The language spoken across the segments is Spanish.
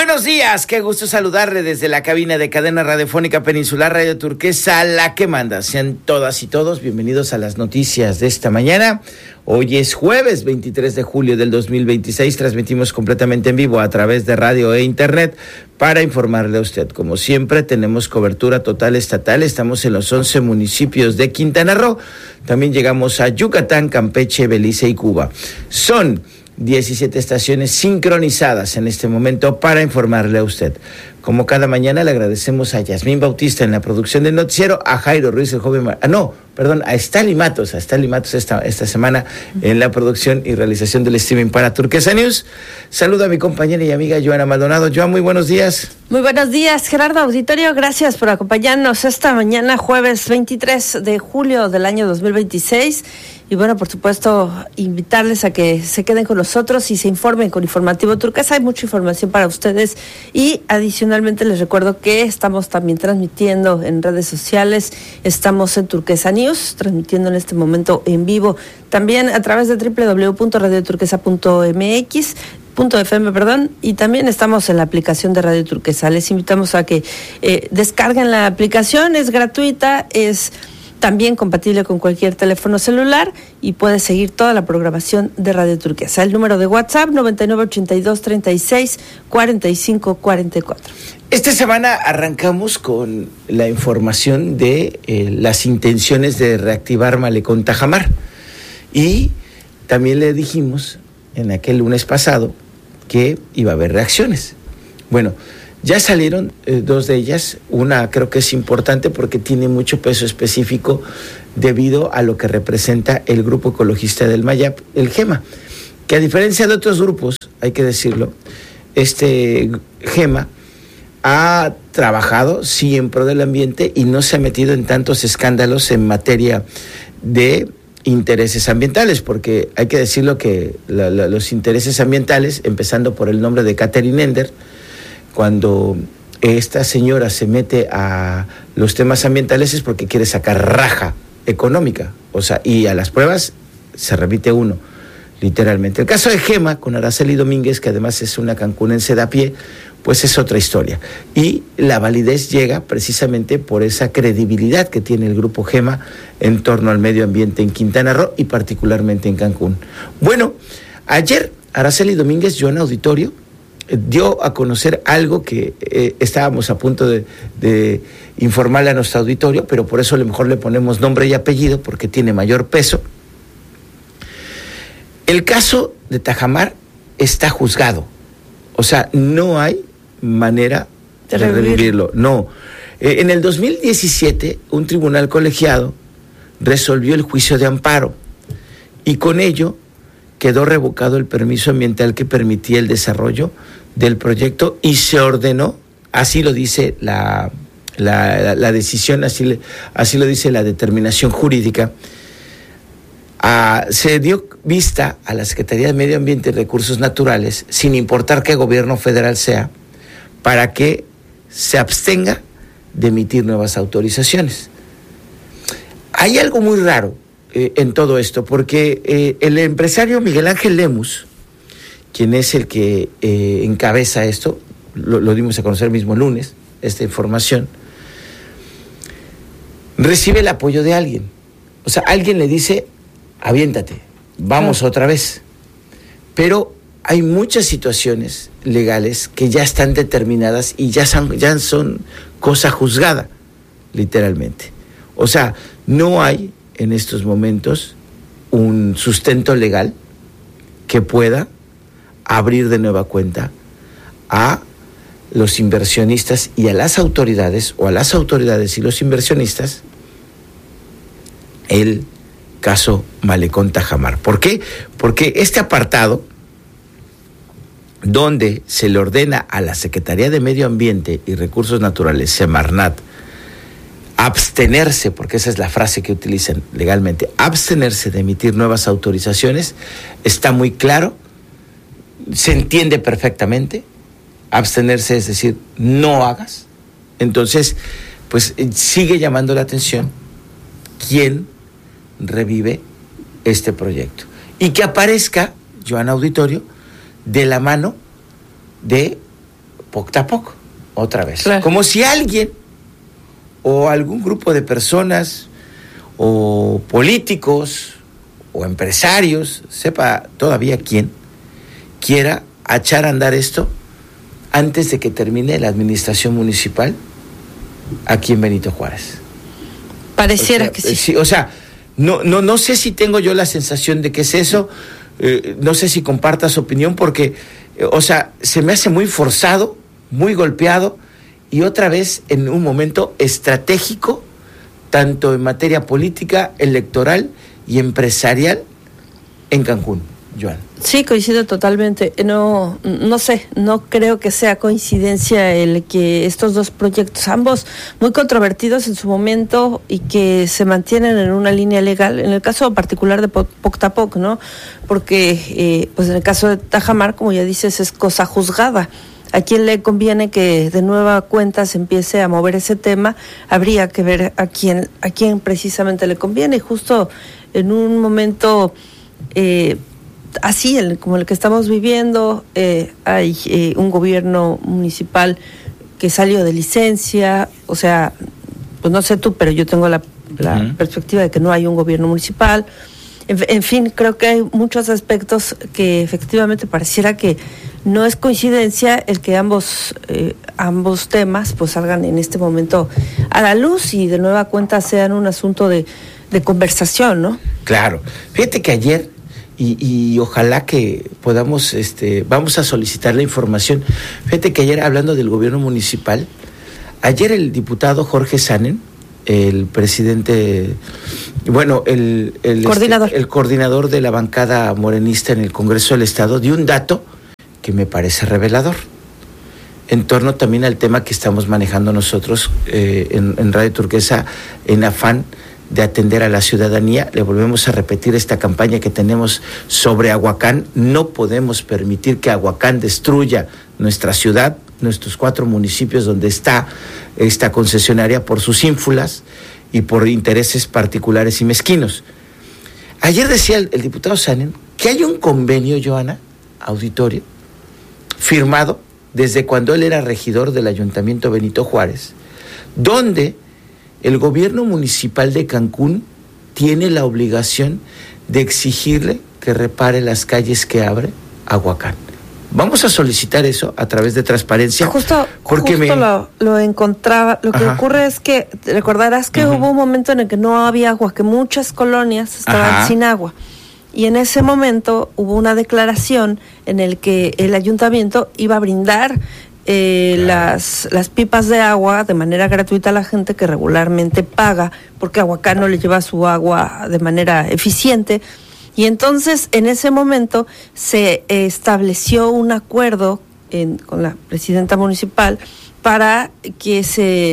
Buenos días, qué gusto saludarle desde la cabina de Cadena Radiofónica Peninsular Radio Turquesa, la que manda. Sean todas y todos bienvenidos a las noticias de esta mañana. Hoy es jueves 23 de julio del 2026, transmitimos completamente en vivo a través de radio e internet para informarle a usted. Como siempre, tenemos cobertura total estatal, estamos en los 11 municipios de Quintana Roo, también llegamos a Yucatán, Campeche, Belice y Cuba. Son 17 estaciones sincronizadas en este momento para informarle a usted. Como cada mañana le agradecemos a Yasmín Bautista en la producción del noticiero, a Jairo Ruiz, el joven... a Estali Matos esta semana en la producción y realización del streaming para Turquesa News. Saludo a mi compañera y amiga Joana Maldonado. Joan, muy buenos días. Muy buenos días, Gerardo Auditorio. Gracias por acompañarnos esta mañana, jueves 23 de julio del año 2026. Y bueno, por supuesto, invitarles a que se queden con nosotros y se informen con Informativo Turquesa. Hay mucha información para ustedes y adicionalmente les recuerdo que estamos también transmitiendo en redes sociales. Estamos en Turquesa News, transmitiendo en este momento en vivo, también a través de www.radioturquesa.fm, y también estamos en la aplicación de Radio Turquesa. Les invitamos a que descarguen la aplicación, es gratuita, es también compatible con cualquier teléfono celular y puedes seguir toda la programación de Radio Turquesa. El número de WhatsApp 9982364544. Esta semana arrancamos con la información de las intenciones de reactivar Malecón Tajamar y también le dijimos en aquel lunes pasado que iba a haber reacciones. Bueno, ya salieron dos de ellas, una creo que es importante porque tiene mucho peso específico debido a lo que representa el grupo ecologista del Mayap, el GEMA, que a diferencia de otros grupos, hay que decirlo, este GEMA ha trabajado sí en pro del ambiente y no se ha metido en tantos escándalos en materia de intereses ambientales, porque hay que decirlo que los intereses ambientales, empezando por el nombre de Catherine Ender, cuando esta señora se mete a los temas ambientales es porque quiere sacar raja económica, o sea, y a las pruebas se remite uno, literalmente. El caso de GEMA, con Araceli Domínguez, que además es una cancunense de a pie, pues es otra historia. Y la validez llega precisamente por esa credibilidad que tiene el grupo GEMA en torno al medio ambiente en Quintana Roo y particularmente en Cancún. Bueno, ayer Araceli Domínguez, yo en auditorio, dio a conocer algo que estábamos a punto de informarle a nuestro auditorio, pero por eso a lo mejor le ponemos nombre y apellido porque tiene mayor peso. El caso de Tajamar está juzgado, o sea, no hay manera de revivirlo. No. En el 2017, un tribunal colegiado resolvió el juicio de amparo y con ello quedó revocado el permiso ambiental que permitía el desarrollo del proyecto y se ordenó, así lo dice la decisión, así lo dice la determinación jurídica, se dio vista a la Secretaría de Medio Ambiente y Recursos Naturales, sin importar qué gobierno federal sea, para que se abstenga de emitir nuevas autorizaciones. Hay algo muy raro en todo esto, porque el empresario Miguel Ángel Lemus, quien es el que encabeza esto, lo dimos a conocer el mismo lunes, esta información, recibe el apoyo de alguien. O sea, alguien le dice, aviéntate, vamos otra vez. Pero hay muchas situaciones legales que ya están determinadas y ya son cosa juzgada, literalmente. O sea, no hay en estos momentos un sustento legal que pueda abrir de nueva cuenta a los inversionistas y a las autoridades, o a las autoridades y los inversionistas, el caso Malecón Tajamar. ¿Por qué? Porque este apartado, donde se le ordena a la Secretaría de Medio Ambiente y Recursos Naturales, Semarnat, abstenerse, porque esa es la frase que utilizan legalmente, abstenerse de emitir nuevas autorizaciones, está muy claro, se entiende perfectamente. Abstenerse es decir, no hagas. Entonces, pues sigue llamando la atención quién revive este proyecto. Y que aparezca, Joan Auditorio, de la mano de Poctapoc, otra vez. Claro. Como si alguien o algún grupo de personas o políticos o empresarios, sepa todavía quién, quiera echar a andar esto antes de que termine la administración municipal aquí en Benito Juárez. Pareciera que sí. Sí, o sea, no sé si tengo yo la sensación de que es eso, no sé si compartas opinión, porque, o sea, se me hace muy forzado, muy golpeado, y otra vez en un momento estratégico, tanto en materia política, electoral y empresarial en Cancún, Joan. Sí, coincido totalmente. No sé, no creo que sea coincidencia el que estos dos proyectos, ambos muy controvertidos en su momento y que se mantienen en una línea legal, en el caso particular de Poctapoc, ¿no? Porque, pues en el caso de Tajamar, como ya dices, es cosa juzgada. A quien le conviene que de nueva cuenta se empiece a mover ese tema, habría que ver a quién precisamente le conviene. Y justo en un momento así, como el que estamos viviendo, hay un gobierno municipal que salió de licencia, o sea, pues no sé tú, pero yo tengo la perspectiva de que no hay un gobierno municipal. En fin, creo que hay muchos aspectos que efectivamente pareciera que no es coincidencia el que ambos temas pues salgan en este momento a la luz y de nueva cuenta sean un asunto de conversación, ¿no? Claro. Fíjate que ayer, y ojalá que podamos, vamos a solicitar la información. Fíjate que ayer, hablando del gobierno municipal, ayer el diputado Jorge Sanen, el presidente, bueno, el coordinador de la bancada morenista en el Congreso del Estado, dio un dato que me parece revelador, en torno también al tema que estamos manejando nosotros en Radio Turquesa, en afán de atender a la ciudadanía. Le volvemos a repetir esta campaña que tenemos sobre Ahuacán. No podemos permitir que Ahuacán destruya nuestra ciudad, nuestros 4 municipios donde está esta concesionaria, por sus ínfulas y por intereses particulares y mezquinos. Ayer decía el diputado Sanen que hay un convenio, Joana, auditorio, firmado desde cuando él era regidor del Ayuntamiento Benito Juárez, donde el gobierno municipal de Cancún tiene la obligación de exigirle que repare las calles que abre Ahuacán. Vamos a solicitar eso a través de transparencia. Justo lo encontraba. Lo que ocurre es que, recordarás que hubo un momento en el que no había agua, que muchas colonias estaban sin agua. Y en ese momento hubo una declaración en el que el ayuntamiento iba a brindar las pipas de agua de manera gratuita a la gente que regularmente paga, porque Ahuacán no le lleva su agua de manera eficiente. Y entonces, en ese momento, se estableció un acuerdo con la presidenta municipal para que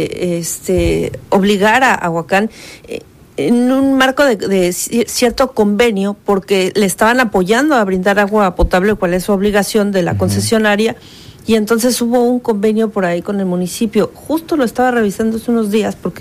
se obligara a Ahuacán en un marco de cierto convenio, porque le estaban apoyando a brindar agua potable, cuál es su obligación de la concesionaria, y entonces hubo un convenio por ahí con el municipio. Justo lo estaba revisando hace unos días, porque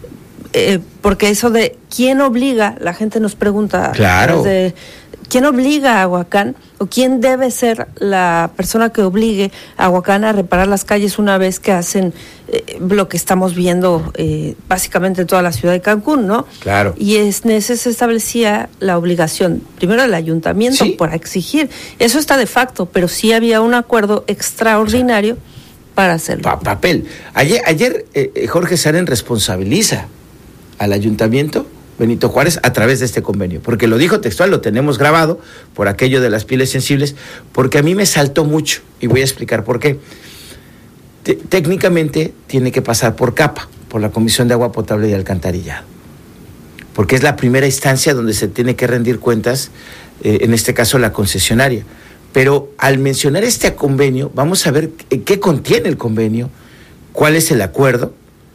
eso de quién obliga, la gente nos pregunta, claro, ¿quién obliga a Ahuacán o quién debe ser la persona que obligue a Ahuacán a reparar las calles una vez que hacen lo que estamos viendo básicamente en toda la ciudad de Cancún, ¿no? Claro. Y en ese se establecía la obligación, primero del ayuntamiento, por exigir. Eso está de facto, pero sí había un acuerdo extraordinario para hacerlo. Papel. Ayer Jorge Sanen responsabiliza al ayuntamiento Benito Juárez a través de este convenio, porque lo dijo textual, lo tenemos grabado por aquello de las pieles sensibles, porque a mí me saltó mucho y voy a explicar por qué. Técnicamente tiene que pasar por CAPA, por la Comisión de Agua Potable y Alcantarillado, porque es la primera instancia donde se tiene que rendir cuentas, en este caso la concesionaria. Pero al mencionar este convenio, vamos a ver qué contiene el convenio, cuál es el acuerdo,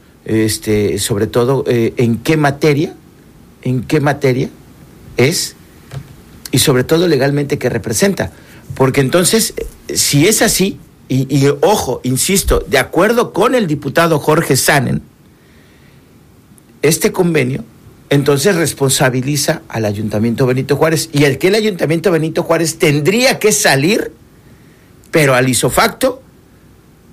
sobre todo en qué materia es, y sobre todo legalmente qué representa. Porque entonces, si es así, y ojo, insisto, de acuerdo con el diputado Jorge Sanen, este convenio entonces responsabiliza al Ayuntamiento Benito Juárez, y el que el Ayuntamiento Benito Juárez tendría que salir, pero al isofacto,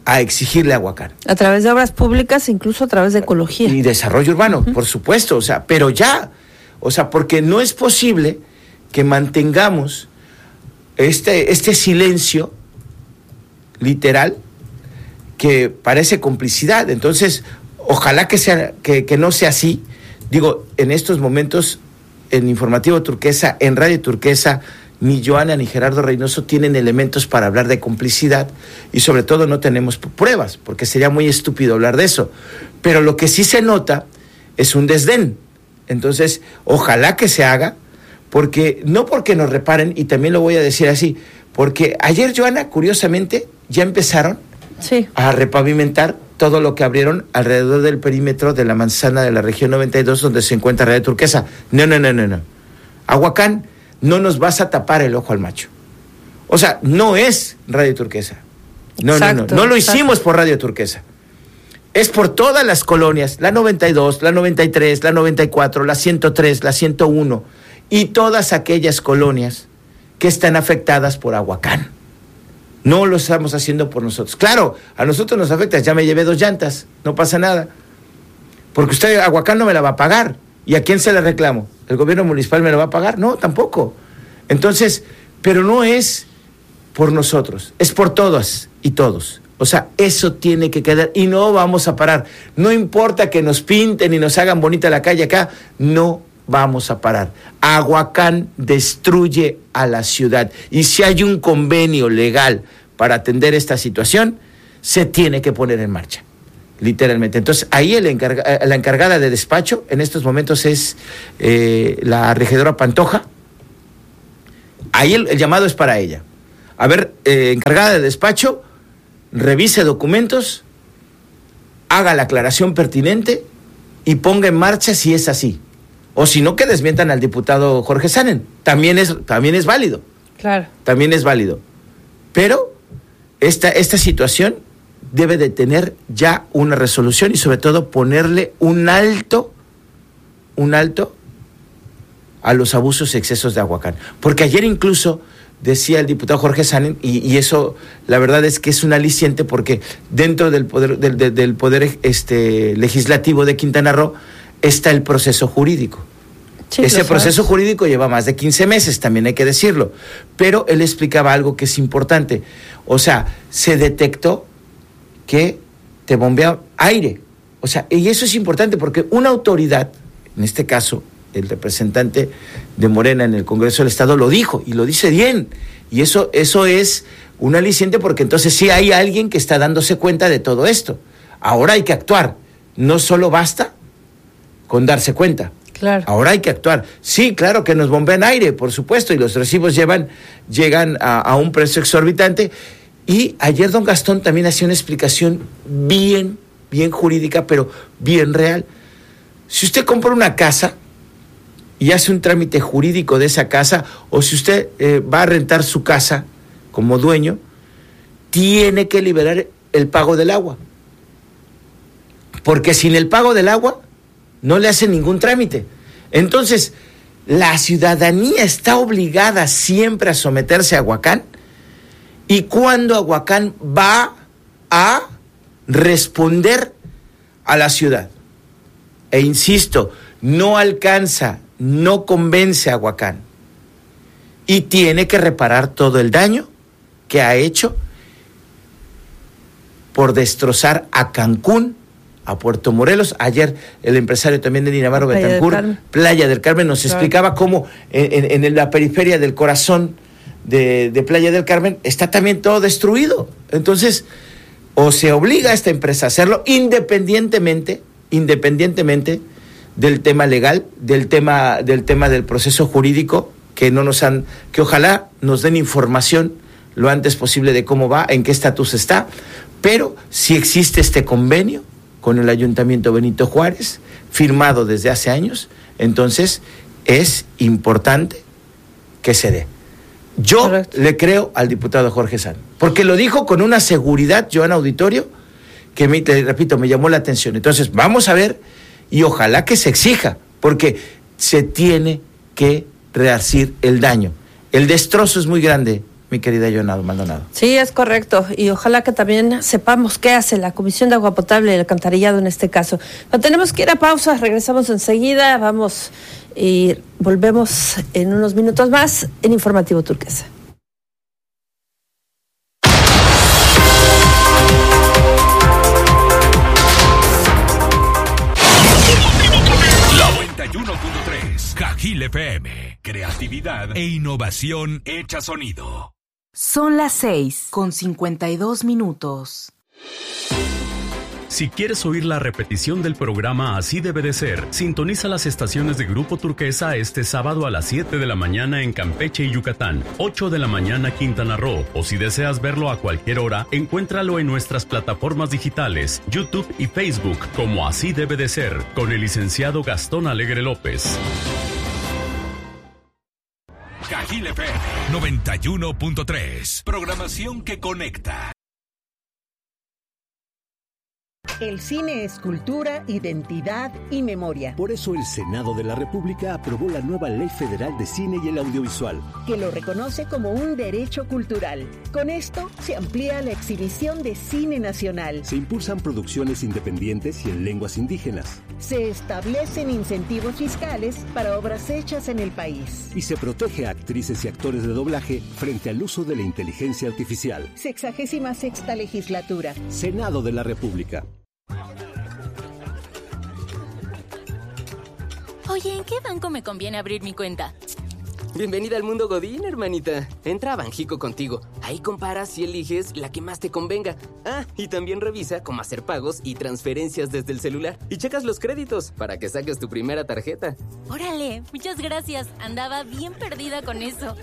a exigirle a Aguacán. A través de obras públicas, incluso a través de ecología. Y desarrollo urbano, por supuesto, o sea, pero ya, o sea, porque no es posible que mantengamos este silencio literal que parece complicidad. Entonces, ojalá que no sea así. Digo, en estos momentos, en Informativo Turquesa, en Radio Turquesa, ni Joana ni Gerardo Reynoso tienen elementos para hablar de complicidad y sobre todo no tenemos pruebas, porque sería muy estúpido hablar de eso. Pero lo que sí se nota es un desdén. Entonces, ojalá que se haga, no porque nos reparen, y también lo voy a decir así, porque ayer, Joana, curiosamente, ya empezaron a repavimentar todo lo que abrieron alrededor del perímetro de la manzana de la región 92, donde se encuentra Radio Turquesa. No. Aguacán, no nos vas a tapar el ojo al macho. O sea, no es Radio Turquesa. No lo hicimos por Radio Turquesa. Es por todas las colonias, la 92, la 93, la 94, la 103, la 101, y todas aquellas colonias que están afectadas por Aguacán. No lo estamos haciendo por nosotros. Claro, a nosotros nos afecta, ya me llevé 2 llantas, no pasa nada. Porque usted, Aguacán, no me la va a pagar. ¿Y a quién se la reclamo? ¿El gobierno municipal me lo va a pagar? No, tampoco. Entonces, pero no es por nosotros, es por todas y todos. O sea, eso tiene que quedar y no vamos a parar. No importa que nos pinten y nos hagan bonita la calle acá, no vamos a parar. Aguacán destruye a la ciudad y si hay un convenio legal para atender esta situación, se tiene que poner en marcha, literalmente. Entonces, ahí la encargada de despacho en estos momentos es la regidora Pantoja. Ahí el llamado es para ella. A ver, encargada de despacho, revise documentos, haga la aclaración pertinente y ponga en marcha si es así. O si no, que desmientan al diputado Jorge Sanen. También es válido. Claro. También es válido. Pero esta situación debe de tener ya una resolución y sobre todo ponerle un alto a los abusos y excesos de Aguacán. Porque ayer incluso decía el diputado Jorge Sanen, y eso la verdad es que es un aliciente porque dentro del poder legislativo de Quintana Roo está el proceso jurídico. Sí, ese proceso jurídico lleva más de 15 meses, también hay que decirlo. Pero él explicaba algo que es importante. O sea, se detectó que te bombea aire. O sea, y eso es importante porque una autoridad, en este caso, el representante de Morena en el Congreso del Estado lo dijo, y lo dice bien. Y eso es un aliciente porque entonces sí hay alguien que está dándose cuenta de todo esto. Ahora hay que actuar. No solo basta con darse cuenta. Claro. Ahora hay que actuar. Sí, claro que nos bombean aire, por supuesto, y los recibos llegan a un precio exorbitante. Y ayer don Gastón también hacía una explicación bien jurídica, pero bien real. Si usted compra una casa y hace un trámite jurídico de esa casa, o si usted va a rentar su casa como dueño, tiene que liberar el pago del agua. Porque sin el pago del agua no le hacen ningún trámite. Entonces, la ciudadanía está obligada siempre a someterse a Aguacán, y cuando Aguacán va a responder a la ciudad. E insisto, no alcanza, no convence a Aguacán, y tiene que reparar todo el daño que ha hecho por destrozar a Cancún, a Puerto Morelos. Ayer el empresario también de Navarro Betancourt, Playa del Carmen, nos explicaba cómo en la periferia del corazón de Playa del Carmen está también todo destruido. Entonces, o se obliga a esta empresa a hacerlo independientemente del tema legal, del tema del proceso jurídico, que ojalá nos den información lo antes posible de cómo va, en qué estatus está, pero si existe este convenio con el Ayuntamiento Benito Juárez, firmado desde hace años, entonces es importante que se dé. Yo le creo al diputado Jorge Sanen, porque lo dijo con una seguridad, Joana Auditorio, que te repito, me llamó la atención. Entonces, vamos a ver, y ojalá que se exija, porque se tiene que resarcir el daño. El destrozo es muy grande, mi querida Yonado Maldonado. Sí, es correcto, y ojalá que también sepamos qué hace la Comisión de Agua Potable y el Alcantarillado en este caso. Pero tenemos que ir a pausa, regresamos enseguida, vamos y volvemos en unos minutos más en Informativo Turquesa. La 91.3 Cajil FM. Creatividad e innovación hecha sonido. Son las 6:52. Si quieres oír la repetición del programa Así Debe de Ser, sintoniza las estaciones de Grupo Turquesa este sábado a las 7 de la mañana en Campeche y Yucatán, 8 de la mañana Quintana Roo, o si deseas verlo a cualquier hora, encuéntralo en nuestras plataformas digitales, YouTube y Facebook como Así Debe de Ser, con el licenciado Gastón Alegre López. Cajil FM 91.3. Programación que conecta. El cine es cultura, identidad y memoria. Por eso el Senado de la República aprobó la nueva Ley Federal de Cine y el Audiovisual, que lo reconoce como un derecho cultural. Con esto se amplía la exhibición de cine nacional. se impulsan producciones independientes y en lenguas indígenas, Se establecen incentivos fiscales para obras hechas en el país. y se protege a actrices y actores de doblaje frente al uso de la inteligencia artificial. 66ª legislatura. Senado de la República. Oye, ¿en qué banco me conviene abrir mi cuenta? Bienvenida al mundo Godín, hermanita. Entra a Banjico contigo. Ahí comparas y eliges la que más te convenga. Ah, y también revisa cómo hacer pagos y transferencias desde el celular. Y checas los créditos para que saques tu primera tarjeta. Órale, muchas gracias. Andaba bien perdida con eso.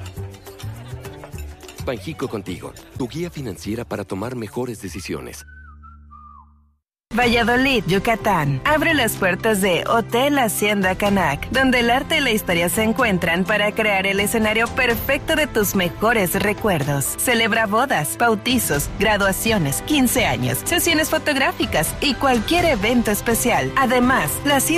Banjico Contigo, tu guía financiera para tomar mejores decisiones. Valladolid, Yucatán. Abre las puertas de Hotel Hacienda Canac, donde el arte y la historia se encuentran para crear el escenario perfecto de tus mejores recuerdos. Celebra bodas, bautizos, graduaciones, 15 años, sesiones fotográficas y cualquier evento especial. Además, la